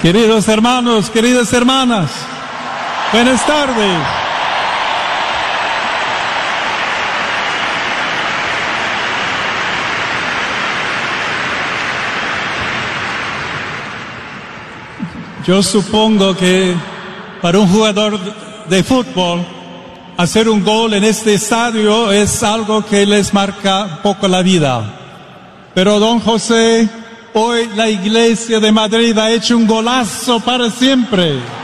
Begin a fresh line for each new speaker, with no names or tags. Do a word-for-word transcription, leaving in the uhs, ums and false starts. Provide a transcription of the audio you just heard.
Queridos hermanos, queridas hermanas, buenas tardes. Yo supongo que para un jugador de fútbol, hacer un gol en este estadio es algo que les marca un poco la vida. Pero don José, hoy la Iglesia de Madrid ha hecho un golazo para siempre.